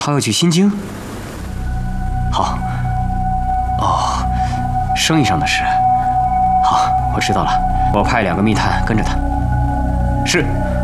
他要去新京。好。哦，生意上的事。好，我知道了。我派2个密探跟着他。是。